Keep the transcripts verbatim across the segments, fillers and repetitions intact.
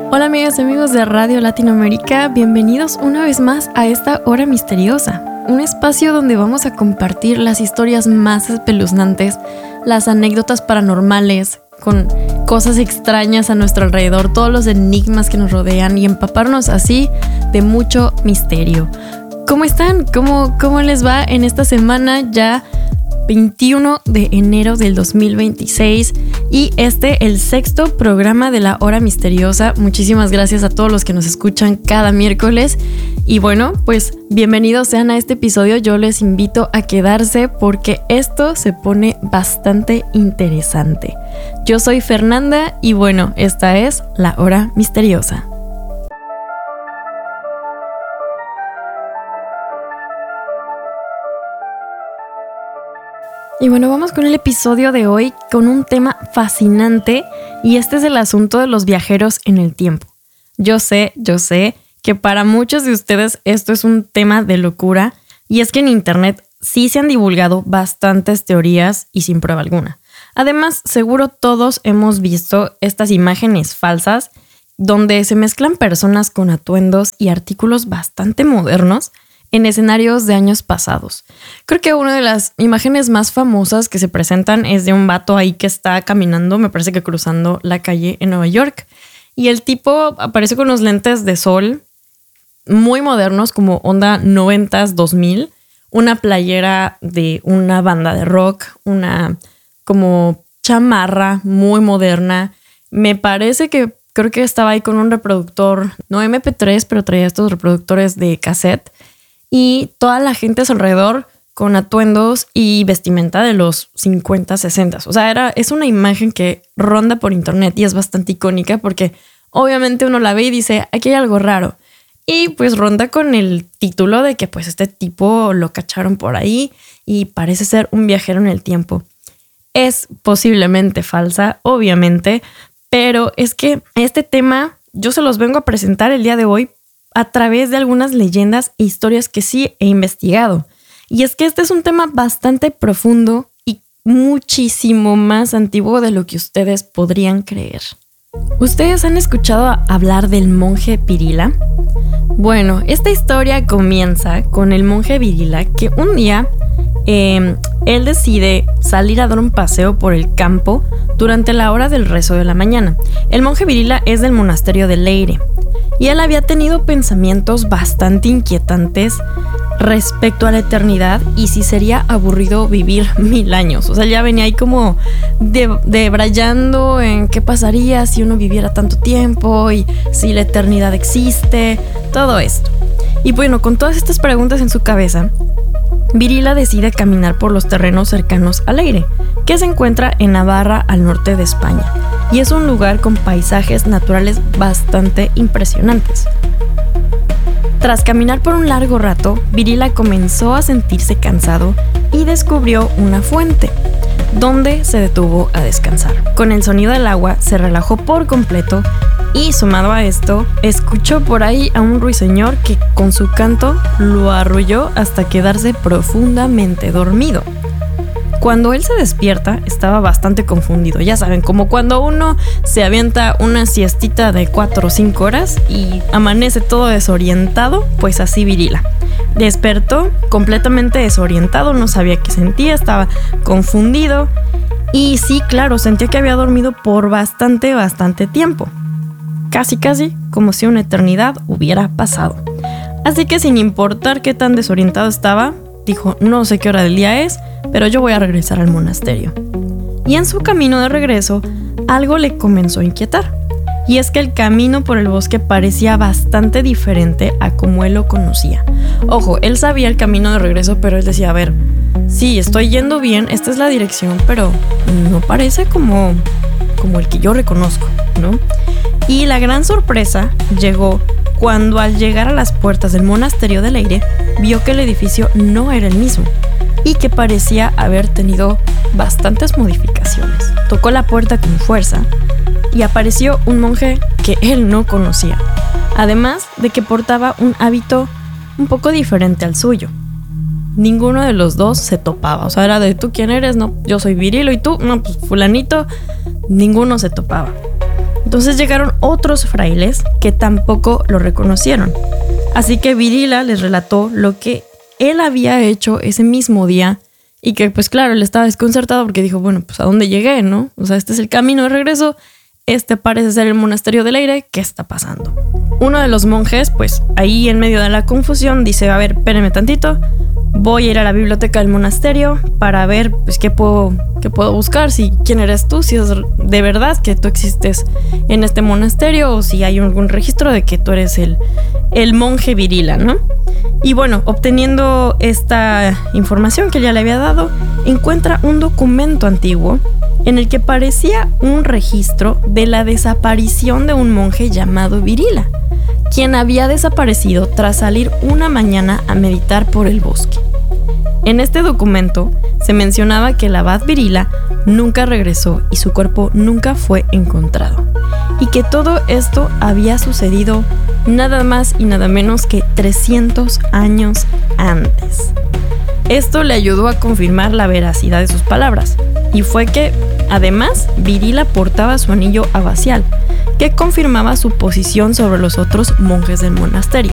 Hola amigas y amigos de Radio Latinoamérica, bienvenidos una vez más a esta Hora Misteriosa, un espacio donde vamos a compartir las historias más espeluznantes, las anécdotas paranormales, con cosas extrañas a nuestro alrededor, todos los enigmas que nos rodean y empaparnos así de mucho misterio. ¿Cómo están? ¿Cómo, cómo les va en esta semana ya veintiuno de enero del dos mil veintiséis? Y este, el sexto programa de la Hora Misteriosa. Muchísimas gracias a todos los que nos escuchan cada miércoles. Y bueno, pues bienvenidos sean a este episodio. Yo les invito a quedarse porque esto se pone bastante interesante. Yo soy Fernanda y bueno, esta es la Hora Misteriosa. Y bueno, vamos con el episodio de hoy con un tema fascinante y este es el asunto de los viajeros en el tiempo. Yo sé, yo sé que para muchos de ustedes esto es un tema de locura y es que en internet sí se han divulgado bastantes teorías y sin prueba alguna. Además, seguro todos hemos visto estas imágenes falsas donde se mezclan personas con atuendos y artículos bastante modernos en escenarios de años pasados. Creo que una de las imágenes más famosas que se presentan es de un vato ahí que está caminando, me parece que cruzando la calle en Nueva York, y el tipo aparece con unos lentes de sol muy modernos, como onda noventas, dos mil, una playera de una banda de rock, una como chamarra muy moderna. Me parece que creo que estaba ahí con un reproductor, no eme pe tres, pero traía estos reproductores de cassette. Y toda la gente a su alrededor con atuendos y vestimenta de los cincuenta, sesenta. O sea, era, es una imagen que ronda por internet y es bastante icónica porque obviamente uno la ve y dice, aquí hay algo raro. Y pues ronda con el título de que pues este tipo lo cacharon por ahí y parece ser un viajero en el tiempo. Es posiblemente falsa, obviamente, pero es que este tema yo se los vengo a presentar el día de hoy a través de algunas leyendas e historias que sí he investigado. Y es que este es un tema bastante profundo y muchísimo más antiguo de lo que ustedes podrían creer. ¿Ustedes han escuchado hablar del monje Virila? Bueno, esta historia comienza con el monje Virila que un día eh, él decide salir a dar un paseo por el campo durante la hora del rezo de la mañana. El monje Virila es del monasterio de Leyre. Y él había tenido pensamientos bastante inquietantes respecto a la eternidad y si sería aburrido vivir mil años. O sea, ya venía ahí como de, debrayando en qué pasaría si uno viviera tanto tiempo y si la eternidad existe, todo esto. Y bueno, con todas estas preguntas en su cabeza, Virila decide caminar por los terrenos cercanos a Leyre, que se encuentra en Navarra, al norte de España, y es un lugar con paisajes naturales bastante impresionantes. Tras caminar por un largo rato, Virila comenzó a sentirse cansado y descubrió una fuente, donde se detuvo a descansar. Con el sonido del agua se relajó por completo y, sumado a esto, escuchó por ahí a un ruiseñor que con su canto lo arrulló hasta quedarse profundamente dormido. Cuando él se despierta, estaba bastante confundido. Ya saben, como cuando uno se avienta una siestita de cuatro o cinco horas y amanece todo desorientado, pues así Virila. Despertó completamente desorientado, no sabía qué sentía, estaba confundido. Y sí, claro, sentía que había dormido por bastante, bastante tiempo. Casi, casi como si una eternidad hubiera pasado. Así que sin importar qué tan desorientado estaba, dijo, no sé qué hora del día es, pero yo voy a regresar al monasterio. Y en su camino de regreso, algo le comenzó a inquietar. Y es que el camino por el bosque parecía bastante diferente a como él lo conocía. Ojo, él sabía el camino de regreso, pero él decía, a ver, sí, estoy yendo bien, esta es la dirección, pero no parece como, como el que yo reconozco, ¿no? Y la gran sorpresa llegó cuando al llegar a las puertas del monasterio de Leyre, vio que el edificio no era el mismo y que parecía haber tenido bastantes modificaciones. Tocó la puerta con fuerza y apareció un monje que él no conocía, además de que portaba un hábito un poco diferente al suyo. Ninguno de los dos se topaba, o sea, era de ¿tú quién eres? No, yo soy Virilo, y tú, no, pues fulanito. Ninguno se topaba. Entonces llegaron otros frailes que tampoco lo reconocieron. Así que Virila les relató lo que él había hecho ese mismo día y que pues claro, él estaba desconcertado porque dijo, bueno, pues ¿a dónde llegué, no? O sea, este es el camino de regreso, este parece ser el monasterio del aire, ¿qué está pasando? Uno de los monjes, pues ahí en medio de la confusión, dice, a ver, espérenme tantito, voy a ir a la biblioteca del monasterio para ver pues qué puedo, qué puedo buscar, si quién eres tú, si es de verdad que tú existes en este monasterio o si hay algún registro de que tú eres el, el monje Virila, ¿no? Y bueno, obteniendo esta información que ya le había dado, encuentra un documento antiguo en el que parecía un registro de la desaparición de un monje llamado Virila, quien había desaparecido tras salir una mañana a meditar por el bosque. En este documento se mencionaba que el abad Virila nunca regresó y su cuerpo nunca fue encontrado, y que todo esto había sucedido nada más y nada menos que trescientos años antes. Esto le ayudó a confirmar la veracidad de sus palabras, y fue que, además, Virila portaba su anillo abacial, que confirmaba su posición sobre los otros monjes del monasterio.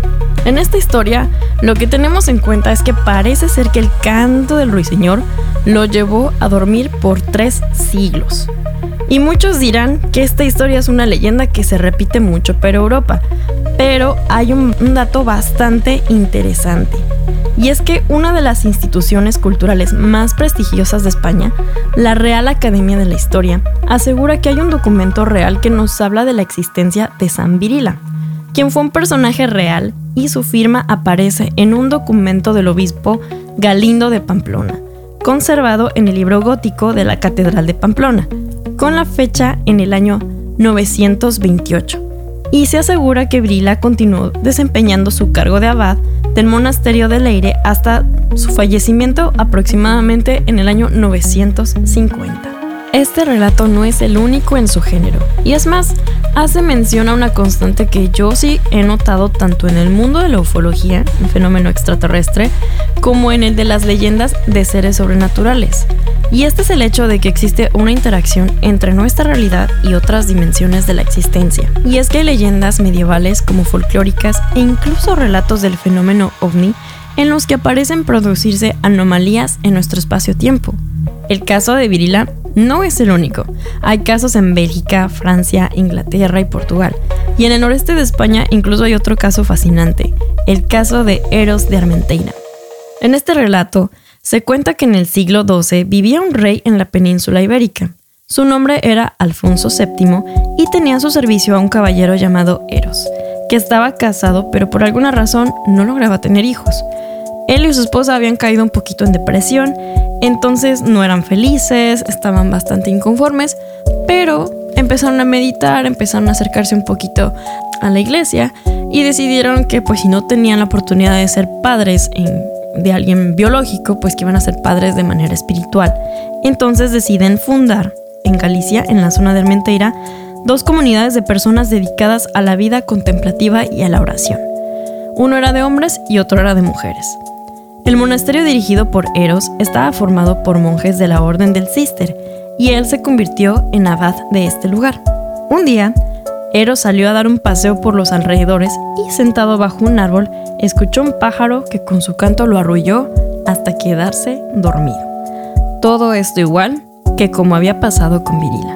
En esta historia, lo que tenemos en cuenta es que parece ser que el canto del ruiseñor lo llevó a dormir por tres siglos. Y muchos dirán que esta historia es una leyenda que se repite mucho por Europa, pero hay un, un dato bastante interesante. Y es que una de las instituciones culturales más prestigiosas de España, la Real Academia de la Historia, asegura que hay un documento real que nos habla de la existencia de San Virila, quien fue un personaje real y su firma aparece en un documento del obispo Galindo de Pamplona, conservado en el libro gótico de la Catedral de Pamplona, con la fecha en el año novecientos veintiocho. Y se asegura que Virila continuó desempeñando su cargo de abad del monasterio del Eire hasta su fallecimiento aproximadamente en el año novecientos cincuenta. Este relato no es el único en su género, y es más, hace mención a una constante que yo sí he notado tanto en el mundo de la ufología, un fenómeno extraterrestre, como en el de las leyendas de seres sobrenaturales. Y este es el hecho de que existe una interacción entre nuestra realidad y otras dimensiones de la existencia. Y es que hay leyendas medievales como folclóricas e incluso relatos del fenómeno ovni en los que aparecen producirse anomalías en nuestro espacio-tiempo. El caso de Virila no es el único. Hay casos en Bélgica, Francia, Inglaterra y Portugal. Y en el noreste de España incluso hay otro caso fascinante, el caso de Eros de Armenteira. En este relato se cuenta que en el siglo doce vivía un rey en la península ibérica. Su nombre era Alfonso séptimo y tenía a su servicio a un caballero llamado Eros, que estaba casado pero por alguna razón no lograba tener hijos. Él y su esposa habían caído un poquito en depresión, entonces no eran felices, estaban bastante inconformes, pero empezaron a meditar, empezaron a acercarse un poquito a la iglesia y decidieron que pues si no tenían la oportunidad de ser padres en, de alguien biológico, pues que iban a ser padres de manera espiritual. Entonces deciden fundar en Galicia, en la zona de Armenteira, dos comunidades de personas dedicadas a la vida contemplativa y a la oración. Uno era de hombres y otro era de mujeres. El monasterio dirigido por Eros estaba formado por monjes de la orden del Císter y él se convirtió en abad de este lugar. Un día, Eros salió a dar un paseo por los alrededores y sentado bajo un árbol escuchó un pájaro que con su canto lo arrulló hasta quedarse dormido. Todo esto igual que como había pasado con Virila.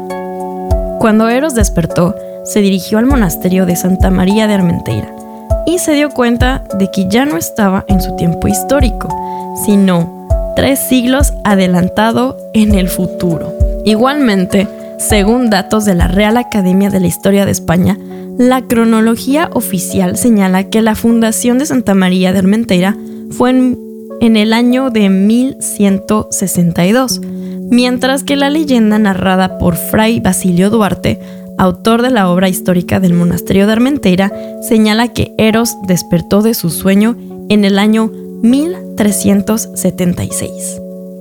Cuando Eros despertó, se dirigió al monasterio de Santa María de Armenteira y se dio cuenta de que ya no estaba en su tiempo histórico, sino tres siglos adelantado en el futuro. Igualmente, según datos de la Real Academia de la Historia de España, la cronología oficial señala que la fundación de Santa María de Armenteira fue en, en el año de mil ciento sesenta y dos, mientras que la leyenda narrada por Fray Basilio Duarte, autor de la obra histórica del monasterio de Armenteira, señala que Eros despertó de su sueño en el año mil trescientos setenta y seis.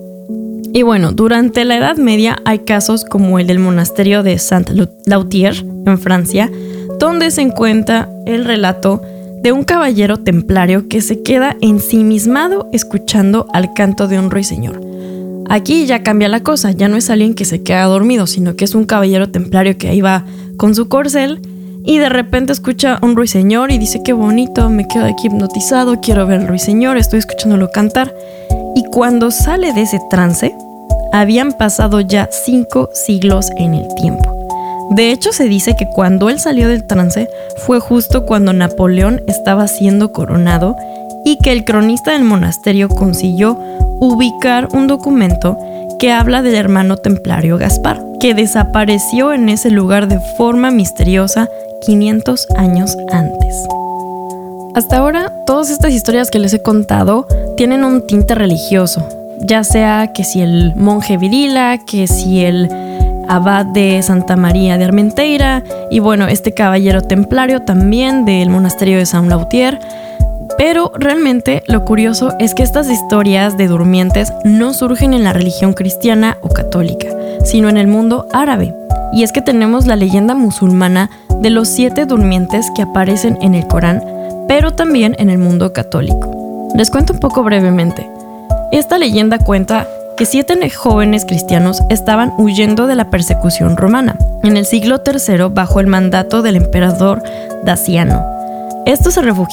Y bueno, durante la Edad Media hay casos como el del monasterio de Saint-Lautier en Francia, donde se encuentra el relato de un caballero templario que se queda ensimismado escuchando al canto de un ruiseñor. Aquí ya cambia la cosa, ya no es alguien que se queda dormido, sino que es un caballero templario que ahí va con su corcel y de repente escucha un ruiseñor y dice: qué bonito, me quedo aquí hipnotizado, quiero ver al ruiseñor, estoy escuchándolo cantar. Y cuando sale de ese trance, habían pasado ya cinco siglos en el tiempo. De hecho, se dice que cuando él salió del trance fue justo cuando Napoleón estaba siendo coronado y que el cronista del monasterio consiguió ubicar un documento que habla del hermano templario Gaspar, que desapareció en ese lugar de forma misteriosa quinientos años antes. Hasta ahora, todas estas historias que les he contado tienen un tinte religioso, ya sea que si el monje Virila, que si el abad de Santa María de Armenteira y bueno, este caballero templario también del monasterio de San Lautier. Pero realmente lo curioso es que estas historias de durmientes no surgen en la religión cristiana o católica, sino en el mundo árabe. Y es que tenemos la leyenda musulmana de los siete durmientes que aparecen en el Corán, pero también en el mundo católico. Les cuento un poco brevemente. Esta leyenda cuenta que siete jóvenes cristianos estaban huyendo de la persecución romana en el siglo tercero bajo el mandato del emperador Daciano. Estos se refugiaron